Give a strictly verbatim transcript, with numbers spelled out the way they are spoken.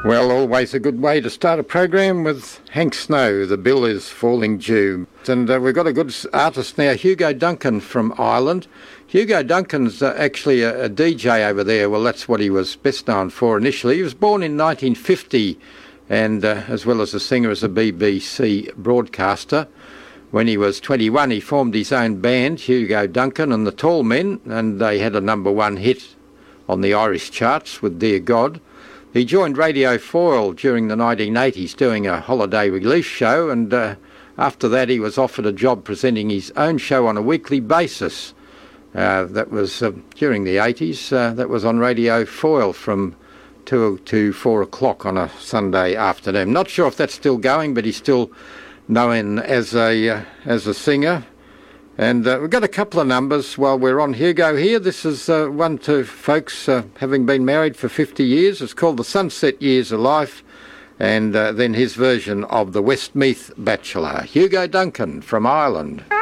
Well, always a good way to start a program with Hank Snow, The Bill is Falling Due. And uh, we've got a good artist now, Hugo Duncan from Ireland. Hugo Duncan's uh, actually a, a D J over there. Well, that's what he was best known for initially. He was born in nineteen fifty and uh, as well as a singer as a B B C broadcaster. When he was twenty-one, he formed his own band, Hugo Duncan and the Tall Men, and they had a number one hit on the Irish charts with Dear God. He joined Radio Foil during the nineteen eighties doing a holiday relief show, and uh, after that he was offered a job presenting his own show on a weekly basis. Uh, that was uh, during the eighties. Uh, that was on Radio Foil from two to four o'clock on a Sunday afternoon. Not sure if that's still going, but he's still known as a uh, as a singer. And uh, we've got a couple of numbers while we're on Hugo here. This is uh, one to folks uh, having been married for fifty years. It's called The Sunset Years of Life. And uh, then his version of The Westmeath Bachelor. Hugo Duncan from Ireland.